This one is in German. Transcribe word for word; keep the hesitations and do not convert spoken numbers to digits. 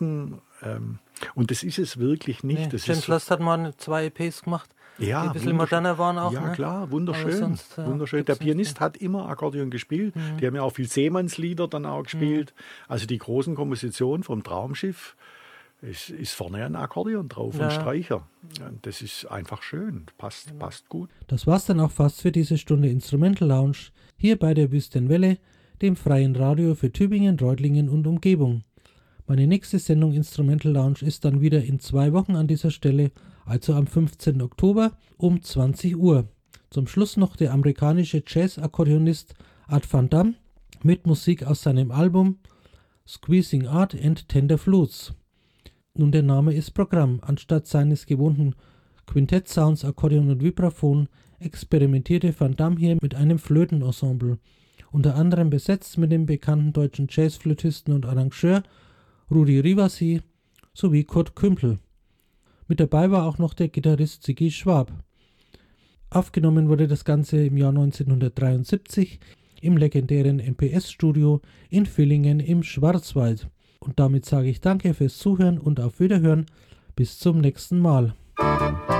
denken, ähm, und das ist es wirklich nicht. Nee, das James ist Last hat mal zwei E Ps gemacht, ja, die ein bisschen moderner waren auch. Ja, ne? klar, wunderschön. Sonst, ja, wunderschön. Der Pianist hat immer Akkordeon gespielt. Mhm. Die haben ja auch viel Seemannslieder dann auch gespielt. Mhm. Also die großen Kompositionen vom Traumschiff, es ist vorne ein Akkordeon drauf ja. und Streicher. Das ist einfach schön, passt, ja. passt gut. Das war's dann auch fast für diese Stunde Instrumental Lounge, hier bei der Wüstenwelle, dem freien Radio für Tübingen, Reutlingen und Umgebung. Meine nächste Sendung Instrumental Lounge ist dann wieder in zwei Wochen an dieser Stelle, also am fünfzehnten Oktober um zwanzig Uhr. Zum Schluss noch der amerikanische Jazz-Akkordeonist Art Van Dam mit Musik aus seinem Album Squeezing Art and Tender Flutes. Nun, der Name ist Programm. Anstatt seines gewohnten Quintett-Sounds, Akkordeon und Vibraphon experimentierte Van Dam hier mit einem Flötenensemble, unter anderem besetzt mit dem bekannten deutschen Jazzflötisten und Arrangeur Rudi Rivasi sowie Kurt Kümpel. Mit dabei war auch noch der Gitarrist Ziggy Schwab. Aufgenommen wurde das Ganze im Jahr neunzehnhundertdreiundsiebzig im legendären M P S-Studio in Villingen im Schwarzwald. Und damit sage ich Danke fürs Zuhören und auf Wiederhören. Bis zum nächsten Mal.